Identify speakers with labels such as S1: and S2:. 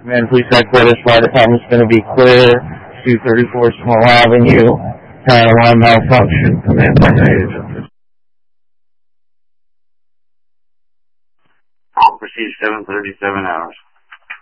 S1: Command Police Headquarters, Fire Department's going to be clear. 234 Small Avenue. Alarm malfunction. Command terminated.
S2: Proceed 7:37 hours.